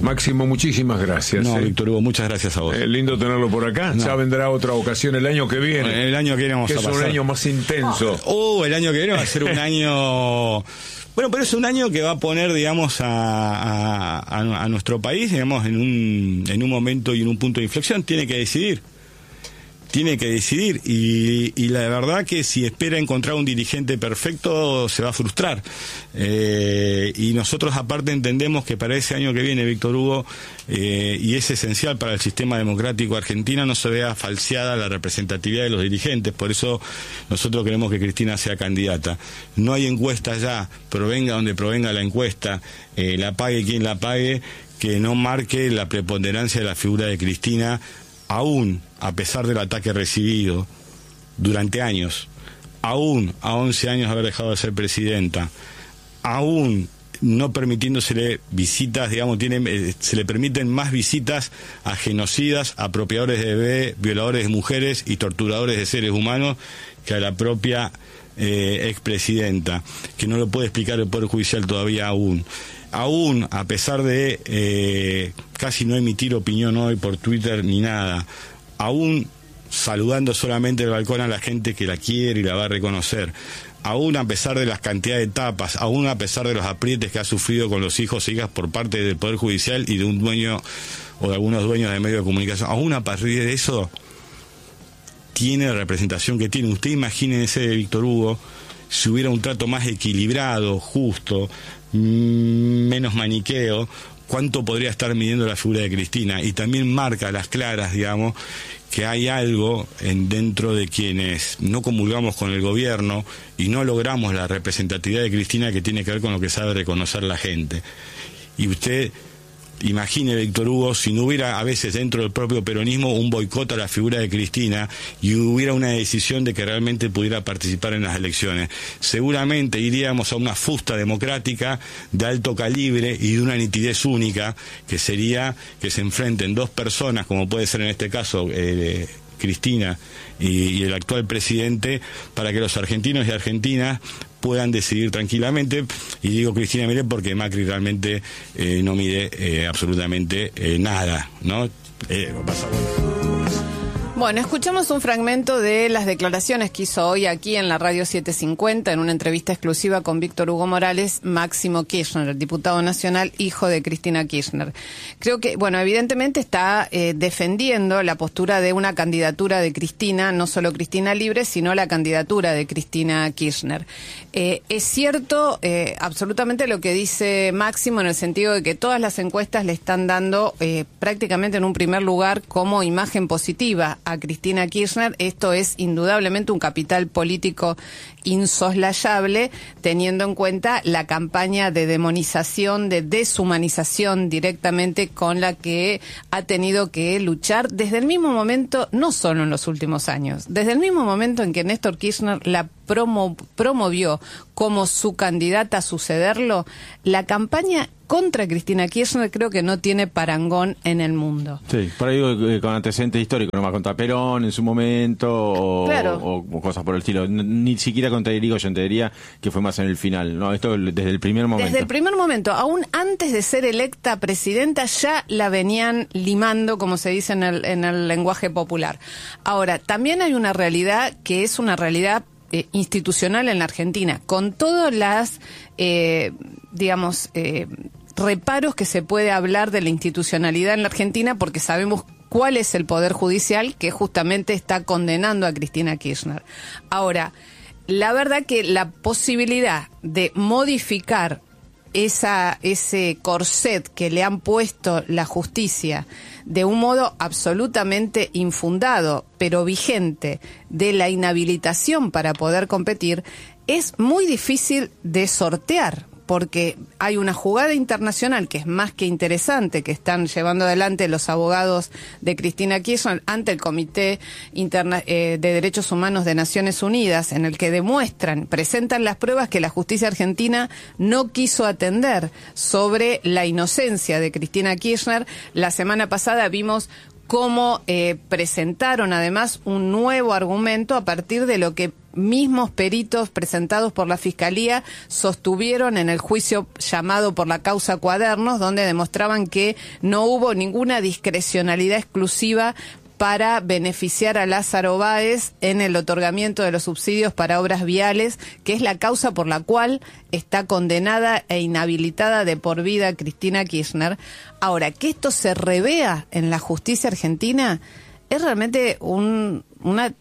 Máximo, muchísimas gracias. No, Víctor Hugo, muchas gracias a vos. Lindo tenerlo por acá. No. Ya vendrá otra ocasión el año que viene. El año que viene vamos que a pasar. Es un año más intenso. El año que viene va a ser un año... Bueno, pero es un año que va a poner, digamos, a nuestro país, digamos, en un momento y en un punto de inflexión. Tiene que decidir y la verdad que si espera encontrar un dirigente perfecto se va a frustrar, y nosotros aparte entendemos que para ese año que viene, Víctor Hugo, y es esencial para el sistema democrático argentino, no se vea falseada la representatividad de los dirigentes. Por eso nosotros queremos que Cristina sea candidata. No hay encuesta ya, provenga donde provenga la encuesta, la pague quien la pague, que no marque la preponderancia de la figura de Cristina, aún a pesar del ataque recibido durante años, aún a 11 años de haber dejado de ser presidenta, aún no permitiéndosele visitas, digamos, se le permiten más visitas a genocidas, apropiadores de bebés, violadores de mujeres y torturadores de seres humanos que a la propia expresidenta, que no lo puede explicar el Poder Judicial todavía aún, a pesar de casi no emitir opinión hoy por Twitter ni nada, aún saludando solamente el balcón a la gente que la quiere y la va a reconocer, aún a pesar de las cantidades de tapas, aún a pesar de los aprietes que ha sufrido con los hijos e hijas por parte del Poder Judicial y de un dueño o de algunos dueños de medios de comunicación, aún a partir de eso tiene la representación que tiene. Usted imagínese, Víctor Hugo, si hubiera un trato más equilibrado, justo, menos maniqueo, cuánto podría estar midiendo la figura de Cristina. Y también marca a las claras, digamos, que hay algo dentro de quienes no comulgamos con el gobierno y no logramos la representatividad de Cristina, que tiene que ver con lo que sabe reconocer la gente. Y usted imagine, Víctor Hugo, si no hubiera a veces dentro del propio peronismo un boicot a la figura de Cristina y hubiera una decisión de que realmente pudiera participar en las elecciones, seguramente iríamos a una fusta democrática de alto calibre y de una nitidez única, que sería que se enfrenten dos personas, como puede ser en este caso Cristina y el actual presidente, para que los argentinos y argentinas puedan decidir tranquilamente. Y digo Cristina Milei porque Macri realmente no mide absolutamente nada, ¿no? Bueno, escuchamos un fragmento de las declaraciones que hizo hoy aquí en la Radio 750, en una entrevista exclusiva con Víctor Hugo Morales, Máximo Kirchner, el diputado nacional, hijo de Cristina Kirchner. Creo que, bueno, evidentemente está defendiendo la postura de una candidatura de Cristina, no solo Cristina Libre, sino la candidatura de Cristina Kirchner. Es cierto absolutamente lo que dice Máximo, en el sentido de que todas las encuestas le están dando prácticamente en un primer lugar como imagen positiva a Cristina Kirchner. Esto es indudablemente un capital político insoslayable, teniendo en cuenta la campaña de demonización, de deshumanización directamente con la que ha tenido que luchar desde el mismo momento, no solo en los últimos años, desde el mismo momento en que Néstor Kirchner la promovió como su candidata a sucederlo. La campaña contra Cristina Kirchner creo que no tiene parangón en el mundo. Sí, por ahí digo, con antecedentes históricos, no va contra Perón en su momento o, claro, o cosas por el estilo. Ni siquiera contra Irigoyen, te diría que fue más en el final, ¿no? Esto desde el primer momento. Desde el primer momento, aún antes de ser electa presidenta, ya la venían limando, como se dice en el lenguaje popular. Ahora, también hay una realidad que es una realidad institucional en la Argentina, con todas las, reparos que se puede hablar de la institucionalidad en la Argentina, porque sabemos cuál es el Poder Judicial que justamente está condenando a Cristina Kirchner. Ahora, la verdad que la posibilidad de modificar ese corset que le han puesto la justicia de un modo absolutamente infundado, pero vigente, de la inhabilitación para poder competir, es muy difícil de sortear, porque hay una jugada internacional que es más que interesante, que están llevando adelante los abogados de Cristina Kirchner ante el Comité de Derechos Humanos de Naciones Unidas, en el que presentan las pruebas que la justicia argentina no quiso atender sobre la inocencia de Cristina Kirchner. La semana pasada vimos cómo presentaron además un nuevo argumento a partir de lo que mismos peritos presentados por la Fiscalía sostuvieron en el juicio llamado por la causa Cuadernos, donde demostraban que no hubo ninguna discrecionalidad exclusiva para beneficiar a Lázaro Báez en el otorgamiento de los subsidios para obras viales, que es la causa por la cual está condenada e inhabilitada de por vida Cristina Kirchner. Ahora, que esto se revea en la justicia argentina es realmente una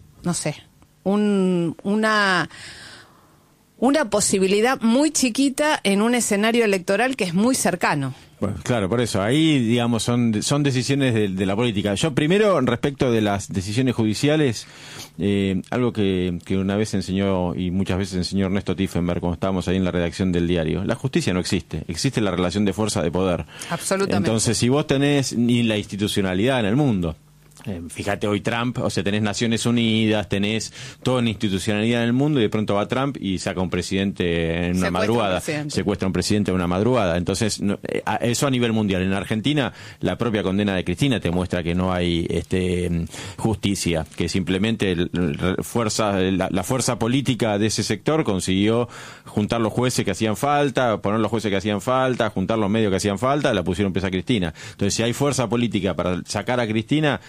posibilidad muy chiquita en un escenario electoral que es muy cercano. Bueno, claro, por eso, ahí, digamos, son decisiones de la política. Yo primero, respecto de las decisiones judiciales, algo que una vez enseñó, y muchas veces enseñó Ernesto Tiefenberg cuando estábamos ahí en la redacción del diario, la justicia no existe, existe la relación de fuerza de poder. Absolutamente. Entonces, si vos tenés ni la institucionalidad en el mundo, fíjate hoy Trump, o sea, tenés Naciones Unidas, tenés toda una institucionalidad en el mundo y de pronto va Trump y saca un presidente en una madrugada, secuestra un presidente en una madrugada. Entonces, eso a nivel mundial. En Argentina, la propia condena de Cristina te muestra que no hay justicia, que simplemente la fuerza política de ese sector consiguió juntar los jueces que hacían falta, poner los jueces que hacían falta, juntar los medios que hacían falta, la pusieron presa a Cristina. Entonces, si hay fuerza política para sacar a Cristina,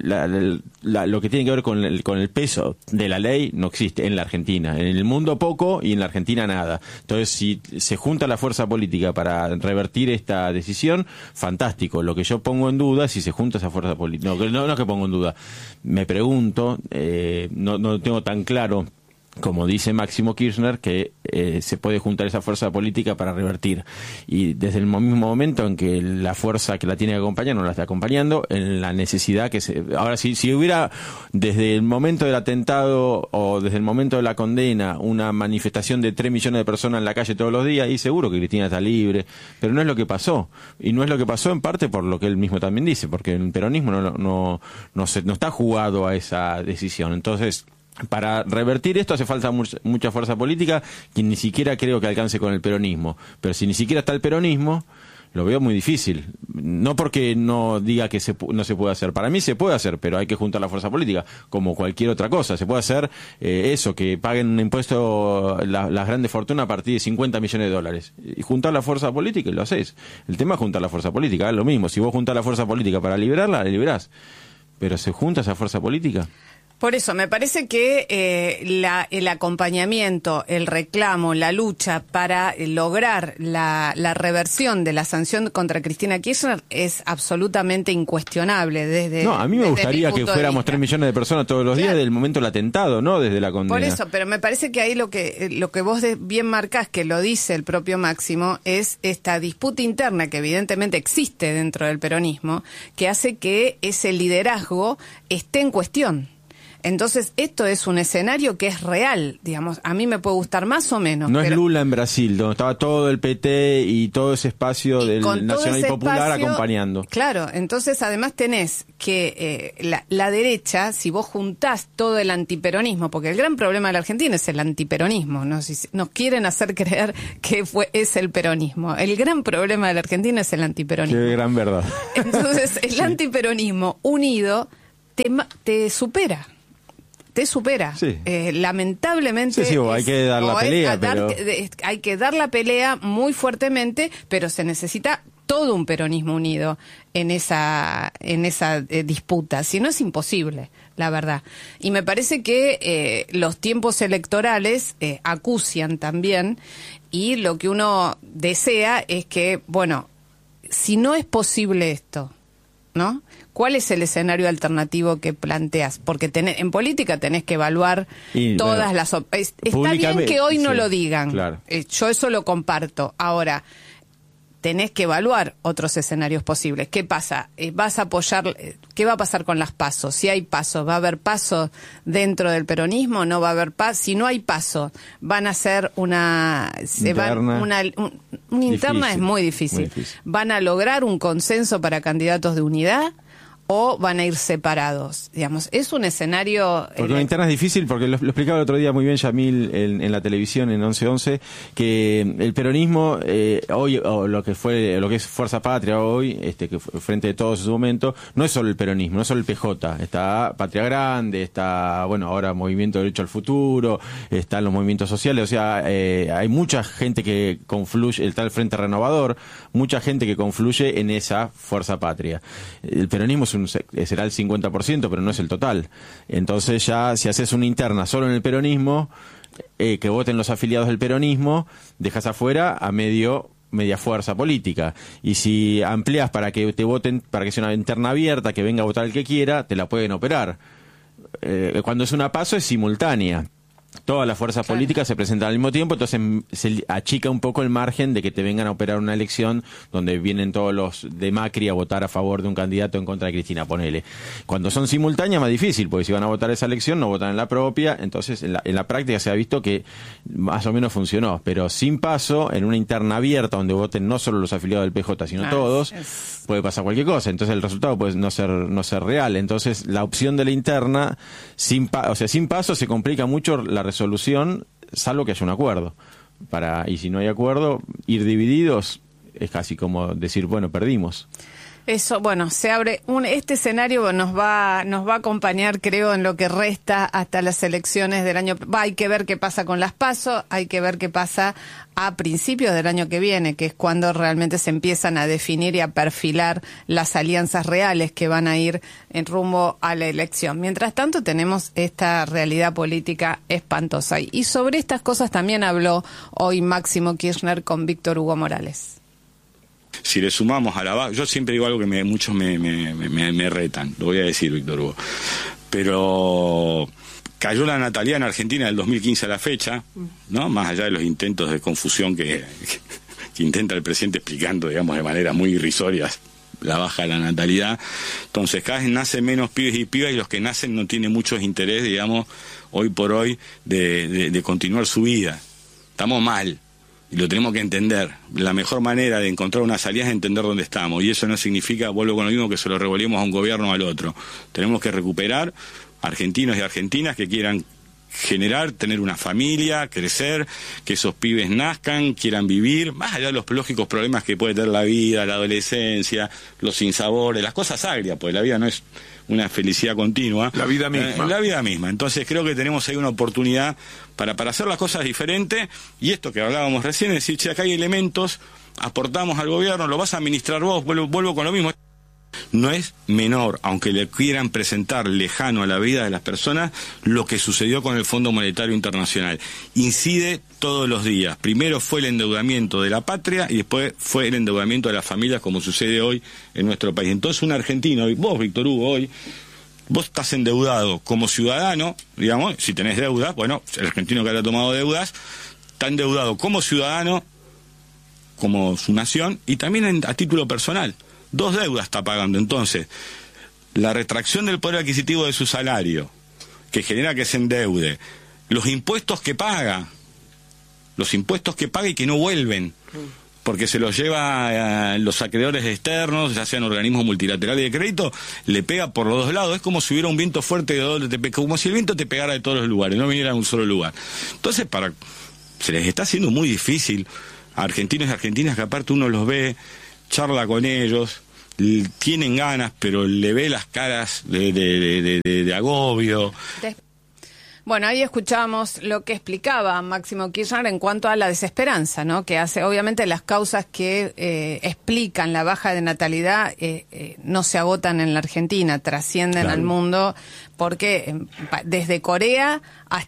lo que tiene que ver con el peso de la ley no existe en la Argentina. En el mundo poco y en la Argentina nada. Entonces, si se junta la fuerza política para revertir esta decisión, fantástico. Lo que yo pongo en duda es si se junta esa fuerza política. No es que pongo en duda. Me pregunto, no tengo tan claro, como dice Máximo Kirchner, que se puede juntar esa fuerza política para revertir. Y desde el mismo momento en que la fuerza que la tiene que acompañar no la está acompañando, en la necesidad que se... Ahora, si hubiera desde el momento del atentado o desde el momento de la condena una manifestación de 3 millones de personas en la calle todos los días, y seguro que Cristina está libre, pero no es lo que pasó. Y no es lo que pasó en parte por lo que él mismo también dice, porque el peronismo no está jugado a esa decisión. Entonces, para revertir esto hace falta mucha fuerza política, que ni siquiera creo que alcance con el peronismo. Pero si ni siquiera está el peronismo, lo veo muy difícil. No porque no diga que no se puede hacer. Para mí se puede hacer, pero hay que juntar la fuerza política, como cualquier otra cosa. Se puede hacer eso, que paguen un impuesto las grandes fortunas a partir de 50 millones de dólares. Y juntar la fuerza política y lo haces. El tema es juntar la fuerza política, es lo mismo. Si vos juntás la fuerza política para liberarla, la liberás. Pero ¿se junta esa fuerza política? Por eso, me parece que el acompañamiento, el reclamo, la lucha para lograr la reversión de la sanción contra Cristina Kirchner es absolutamente incuestionable. A mí me gustaría que fuéramos 3 millones de personas todos los días desde el momento del atentado, no desde la condena. Por eso, pero me parece que ahí lo que vos bien marcás, que lo dice el propio Máximo, es esta disputa interna que evidentemente existe dentro del peronismo, que hace que ese liderazgo esté en cuestión. Entonces, esto es un escenario que es real, digamos. A mí me puede gustar más o menos. No es Lula en Brasil, donde estaba todo el PT y todo ese espacio del Nacional y Popular acompañando. Claro, entonces además tenés que la derecha, si vos juntás todo el antiperonismo, porque el gran problema de la Argentina es el antiperonismo, ¿no? Si nos quieren hacer creer que es el peronismo. El gran problema de la Argentina es el antiperonismo. Qué gran verdad. Entonces, el antiperonismo unido te supera. Te supera. Sí. Lamentablemente. Sí, hay que dar la pelea. Hay que dar la pelea muy fuertemente, pero se necesita todo un peronismo unido en esa disputa. Si no, es imposible, la verdad. Y me parece que los tiempos electorales acucian también, y lo que uno desea es que, bueno, si no es posible esto, ¿no? ¿Cuál es el escenario alternativo que planteas? Porque en política tenés que evaluar todas las... Está bien que hoy no lo digan. Claro. Yo eso lo comparto. Ahora, tenés que evaluar otros escenarios posibles. ¿Qué pasa? ¿Vas a apoyar? ¿Qué va a pasar con las PASO? Si hay PASO, ¿va a haber PASO dentro del peronismo? ¿No va a haber PASO? Si no hay PASO, ¿van a hacer una interna? Es muy difícil. ¿Van a lograr un consenso para candidatos de unidad? o van a ir separados? Digamos, es un escenario... Porque una interna es difícil, porque lo explicaba el otro día muy bien Yamil en la televisión, en 11-11, que el peronismo hoy, o lo que es Fuerza Patria hoy, que frente de todos en su momento, no es solo el peronismo, no es solo el PJ, está Patria Grande, está, bueno, ahora Movimiento Derecho al Futuro, están los movimientos sociales, o sea, hay mucha gente que confluye, está el Frente Renovador, mucha gente que confluye en esa Fuerza Patria. El peronismo será el 50%, pero no es el total. Entonces ya, si haces una interna solo en el peronismo, que voten los afiliados del peronismo, dejas afuera a media fuerza política. Y si amplias para que te voten, para que sea una interna abierta, que venga a votar el que quiera, te la pueden operar. Cuando es una PASO es simultánea. Todas las fuerzas políticas se presentan al mismo tiempo, entonces se achica un poco el margen de que te vengan a operar una elección donde vienen todos los de Macri a votar a favor de un candidato en contra de Cristina, ponele. Cuando son simultáneas, más difícil, porque si van a votar esa elección, no votan en la propia, entonces en la práctica se ha visto que más o menos funcionó, pero sin paso, en una interna abierta donde voten no solo los afiliados del PJ, sino todos, puede pasar cualquier cosa, entonces el resultado puede no ser real. Entonces la opción de la interna, sin paso se complica mucho la resolución, salvo que haya un acuerdo. Y si no hay acuerdo, ir divididos es casi como decir, bueno, perdimos. Eso, bueno, se abre este escenario nos va a acompañar, creo, en lo que resta hasta las elecciones del año. Hay que ver qué pasa con las PASO, hay que ver qué pasa a principios del año que viene, que es cuando realmente se empiezan a definir y a perfilar las alianzas reales que van a ir en rumbo a la elección. Mientras tanto, tenemos esta realidad política espantosa. Y sobre estas cosas también habló hoy Máximo Kirchner con Víctor Hugo Morales. Si le sumamos a la baja, yo siempre digo algo que muchos me retan, lo voy a decir, Víctor Hugo, pero cayó la natalidad en Argentina del 2015 a la fecha, ¿no? Más allá de los intentos de confusión que intenta el presidente explicando, digamos, de manera muy irrisoria la baja de la natalidad. Entonces cada vez nacen menos pibes y pibas, y los que nacen no tienen mucho interés, digamos, hoy por hoy de continuar su vida. Estamos mal. Y lo tenemos que entender. La mejor manera de encontrar una salida es entender dónde estamos. Y eso no significa, vuelvo con lo mismo, que se lo revolvemos a un gobierno o al otro. Tenemos que recuperar argentinos y argentinas que quieran generar, tener una familia, crecer, que esos pibes nazcan, quieran vivir, más allá de los lógicos problemas que puede tener la vida, la adolescencia, los sinsabores, las cosas agrias, porque la vida no es una felicidad continua. La vida misma. La vida misma. Entonces creo que tenemos ahí una oportunidad para hacer las cosas diferentes, y esto que hablábamos recién, es decir, che, acá hay elementos, aportamos al gobierno, lo vas a administrar vos, vuelvo con lo mismo. No es menor, aunque le quieran presentar lejano a la vida de las personas, lo que sucedió con el Fondo Monetario Internacional. Incide todos los días. Primero fue el endeudamiento de la patria y después fue el endeudamiento de las familias, como sucede hoy en nuestro país. Entonces un argentino, vos, Víctor Hugo, hoy, vos estás endeudado como ciudadano, digamos, si tenés deudas, bueno, el argentino que haya tomado deudas, está endeudado como ciudadano, como su nación, y también a título personal. 2 deudas está pagando. Entonces, la retracción del poder adquisitivo de su salario, que genera que se endeude, los impuestos que paga y que no vuelven, porque se los lleva a los acreedores externos, ya sean organismos multilaterales de crédito, le pega por los dos lados. Es como si hubiera un viento fuerte, como si el viento te pegara de todos los lugares, no viniera a un solo lugar. Entonces, se les está haciendo muy difícil a argentinos y argentinas, que aparte uno los ve, charla con ellos, tienen ganas, pero le ve las caras de agobio. Bueno, ahí escuchamos lo que explicaba Máximo Kirchner en cuanto a la desesperanza, ¿no? Que hace, obviamente, las causas que explican la baja de natalidad no se agotan en la Argentina, trascienden al mundo, porque desde Corea hasta